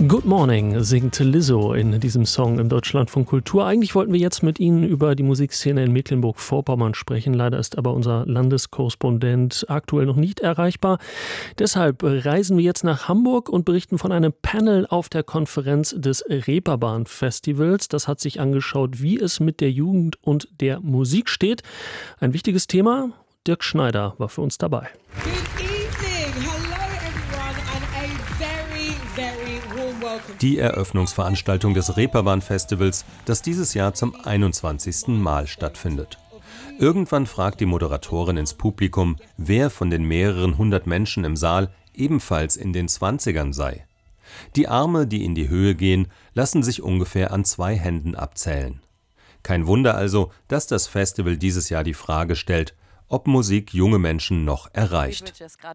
Good Morning singt Lizzo in diesem Song im Deutschlandfunk Kultur. Eigentlich wollten wir jetzt mit Ihnen über die Musikszene in Mecklenburg-Vorpommern sprechen. Leider ist aber unser Landeskorrespondent aktuell noch nicht erreichbar. Deshalb reisen wir jetzt nach Hamburg und berichten von einem Panel auf der Konferenz des Reeperbahn-Festivals. Das hat sich angeschaut, wie es mit der Jugend und der Musik steht. Ein wichtiges Thema. Dirk Schneider war für uns dabei. Die Eröffnungsveranstaltung des Reeperbahn-Festivals, das dieses Jahr zum 21. Mal stattfindet. Irgendwann fragt die Moderatorin ins Publikum, wer von den mehreren hundert Menschen im Saal ebenfalls in den 20ern sei. Die Arme, die in die Höhe gehen, lassen sich ungefähr an 2 Händen abzählen. Kein Wunder also, dass das Festival dieses Jahr die Frage stellt, ob Musik junge Menschen noch erreicht.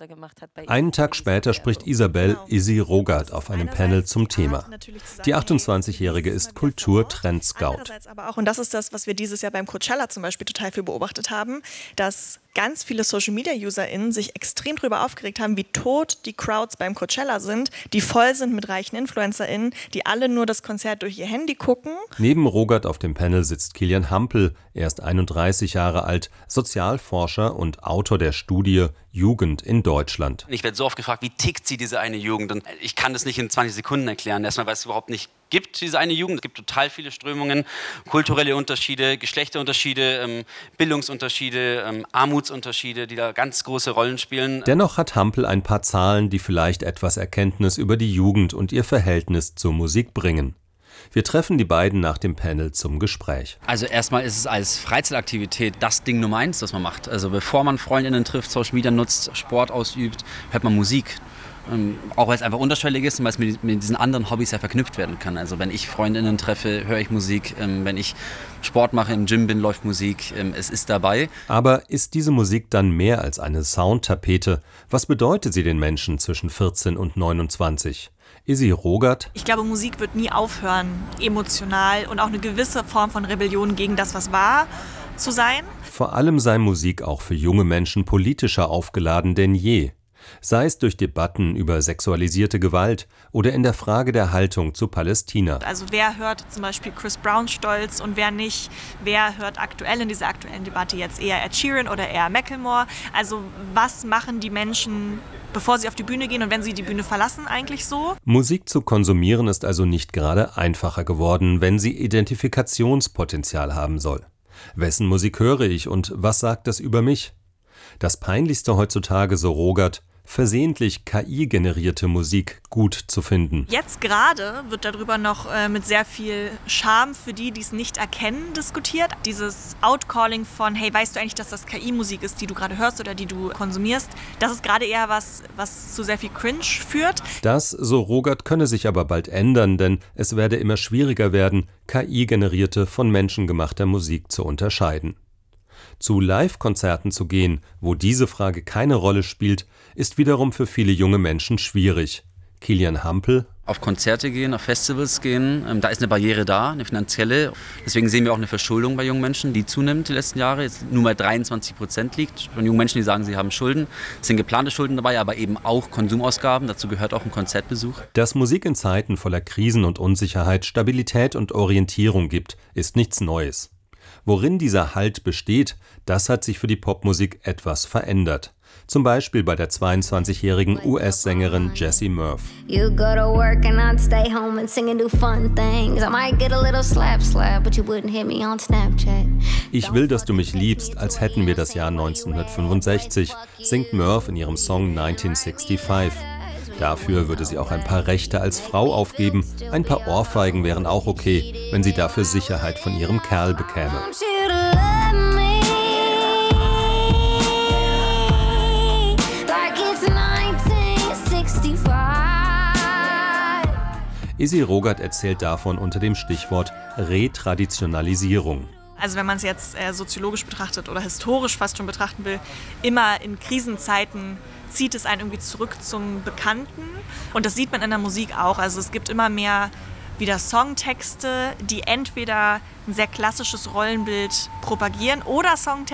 Einen Tag später spricht Isabel Izzy Rogart auf einem Panel zum Thema. Die 28-Jährige ist Kultur-Trend-Scout. Und das ist das, was wir dieses Jahr beim Coachella zum Beispiel total viel beobachtet haben, dass ganz viele Social-Media-UserInnen sich extrem darüber aufgeregt haben, wie tot die Crowds beim Coachella sind, die voll sind mit reichen InfluencerInnen, die alle nur das Konzert durch ihr Handy gucken. Neben Rogart auf dem Panel sitzt Kilian Hampel. Er ist 31 Jahre alt, Sozialforscher und Autor der Studie Jugend in Deutschland. Ich werde so oft gefragt, wie tickt sie, diese eine Jugend? Und ich kann das nicht in 20 Sekunden erklären. Erstmal, weil es überhaupt nicht gibt, diese eine Jugend. Es gibt total viele Strömungen, kulturelle Unterschiede, Geschlechterunterschiede, Bildungsunterschiede, Armutsunterschiede, die da ganz große Rollen spielen. Dennoch hat Hampel ein paar Zahlen, die vielleicht etwas Erkenntnis über die Jugend und ihr Verhältnis zur Musik bringen. Wir treffen die beiden nach dem Panel zum Gespräch. Also erstmal ist es als Freizeitaktivität das Ding Nummer 1, das man macht. Also bevor man Freundinnen trifft, Social Media nutzt, Sport ausübt, hört man Musik. Auch weil es einfach unterschwellig ist und weil es mit diesen anderen Hobbys ja verknüpft werden kann. Also wenn ich Freundinnen treffe, höre ich Musik. Wenn ich Sport mache, im Gym bin, läuft Musik. Es ist dabei. Aber ist diese Musik dann mehr als eine Soundtapete? Was bedeutet sie den Menschen zwischen 14 und 29? Izzy Rogart. Ich glaube, Musik wird nie aufhören, emotional und auch eine gewisse Form von Rebellion gegen das, was war, zu sein. Vor allem sei Musik auch für junge Menschen politischer aufgeladen denn je. Sei es durch Debatten über sexualisierte Gewalt oder in der Frage der Haltung zu Palästina. Also wer hört zum Beispiel Chris Brown stolz und wer nicht? Wer hört aktuell in dieser aktuellen Debatte jetzt eher Ed Sheeran oder eher Macklemore? Also was machen die Menschen, bevor sie auf die Bühne gehen und wenn sie die Bühne verlassen, eigentlich so? Musik zu konsumieren ist also nicht gerade einfacher geworden, wenn sie Identifikationspotenzial haben soll. Wessen Musik höre ich und was sagt das über mich? Das Peinlichste heutzutage, so Rogart, versehentlich KI-generierte Musik gut zu finden. Jetzt gerade wird darüber noch mit sehr viel Scham für die, die es nicht erkennen, diskutiert. Dieses Outcalling von, hey, weißt du eigentlich, dass das KI-Musik ist, die du gerade hörst oder die du konsumierst? Das ist gerade eher was zu sehr viel Cringe führt. Das, so Rogart, könne sich aber bald ändern, denn es werde immer schwieriger werden, KI-generierte von Menschen gemachter Musik zu unterscheiden. Zu Live-Konzerten zu gehen, wo diese Frage keine Rolle spielt, ist wiederum für viele junge Menschen schwierig. Kilian Hampel. Auf Konzerte gehen, auf Festivals gehen, da ist eine Barriere da, eine finanzielle. Deswegen sehen wir auch eine Verschuldung bei jungen Menschen, die zunimmt die letzten Jahre, jetzt nur bei 23% liegt. Von jungen Menschen, die sagen, sie haben Schulden. Es sind geplante Schulden dabei, aber eben auch Konsumausgaben. Dazu gehört auch ein Konzertbesuch. Dass Musik in Zeiten voller Krisen und Unsicherheit Stabilität und Orientierung gibt, ist nichts Neues. Worin dieser Halt besteht, das hat sich für die Popmusik etwas verändert. Zum Beispiel bei der 22-jährigen US-Sängerin Jessie Murph. Ich will, dass du mich liebst, als hätten wir das Jahr 1965, singt Murph in ihrem Song 1965. Dafür würde sie auch ein paar Rechte als Frau aufgeben. Ein paar Ohrfeigen wären auch okay, wenn sie dafür Sicherheit von ihrem Kerl bekäme. Izzy Rogart erzählt davon unter dem Stichwort Retraditionalisierung. Also wenn man es jetzt soziologisch betrachtet oder historisch fast schon betrachten will, immer in Krisenzeiten zieht es einen irgendwie zurück zum Bekannten. Und das sieht man in der Musik auch. Also es gibt immer mehr wieder Songtexte, die entweder ein sehr klassisches Rollenbild propagieren oder Songtexte,